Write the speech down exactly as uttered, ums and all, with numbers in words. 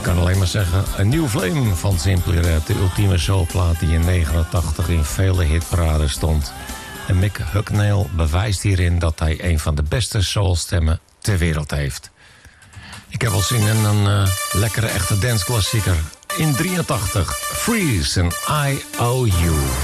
kan alleen maar zeggen, een nieuw flame van Simply Red. De ultieme soulplaat die in negenentachtig in vele hitparades stond. En Mick Hucknall bewijst hierin dat hij een van de beste soulstemmen ter wereld heeft. Ik heb al zin in een uh, lekkere echte danceklassieker. In drieëntachtig, Freeze en I O U.